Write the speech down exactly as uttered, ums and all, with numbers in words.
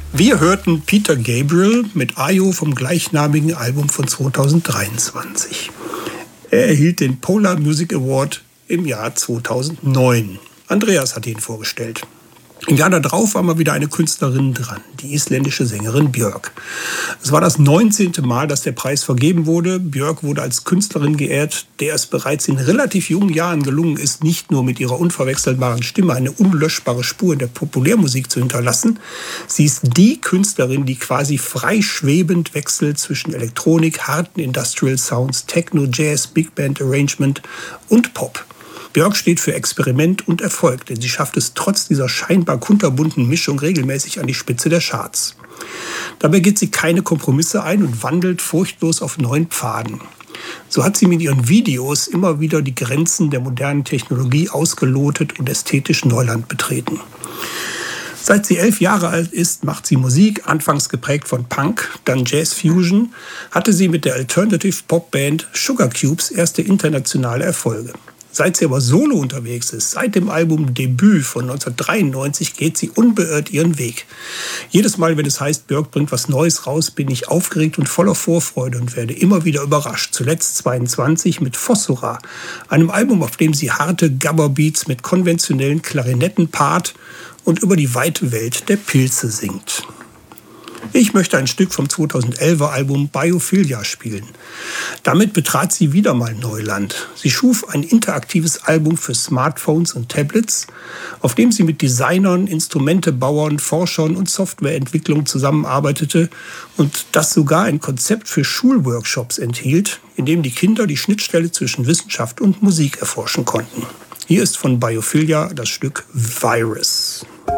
Wir hörten Peter Gabriel mit Ayo vom gleichnamigen Album von zweitausenddreiundzwanzig. Er erhielt den Polar Music Award im Jahr zweitausendneun. Andreas hat ihn vorgestellt. Im Jahr darauf war mal wieder eine Künstlerin dran, die isländische Sängerin Björk. Es war das neunzehnte Mal, dass der Preis vergeben wurde. Björk wurde als Künstlerin geehrt, der es bereits in relativ jungen Jahren gelungen ist, nicht nur mit ihrer unverwechselbaren Stimme eine unlöschbare Spur in der Populärmusik zu hinterlassen. Sie ist die Künstlerin, die quasi frei schwebend wechselt zwischen Elektronik, harten Industrial Sounds, Techno, Jazz, Big Band Arrangement und Pop. Björk steht für Experiment und Erfolg, denn sie schafft es trotz dieser scheinbar kunterbunten Mischung regelmäßig an die Spitze der Charts. Dabei geht sie keine Kompromisse ein und wandelt furchtlos auf neuen Pfaden. So hat sie mit ihren Videos immer wieder die Grenzen der modernen Technologie ausgelotet und ästhetisch Neuland betreten. Seit sie elf Jahre alt ist, macht sie Musik, anfangs geprägt von Punk, dann Jazz Fusion, hatte sie mit der Alternative Pop Band Sugar Cubes erste internationale Erfolge. Seit sie aber solo unterwegs ist, seit dem Album Debüt von neunzehnhundertdreiundneunzig, geht sie unbeirrt ihren Weg. Jedes Mal, wenn es heißt, Björk bringt was Neues raus, bin ich aufgeregt und voller Vorfreude und werde immer wieder überrascht. Zuletzt zweiundzwanzig mit Fossora, einem Album, auf dem sie harte Gabber-Beats mit konventionellen Klarinettenpart und über die weite Welt der Pilze singt. Ich möchte ein Stück vom zweitausendelfer Album Biophilia spielen. Damit betrat sie wieder mal Neuland. Sie schuf ein interaktives Album für Smartphones und Tablets, auf dem sie mit Designern, Instrumentebauern, Forschern und Softwareentwicklung zusammenarbeitete und das sogar ein Konzept für Schulworkshops enthielt, in dem die Kinder die Schnittstelle zwischen Wissenschaft und Musik erforschen konnten. Hier ist von Biophilia das Stück Virus.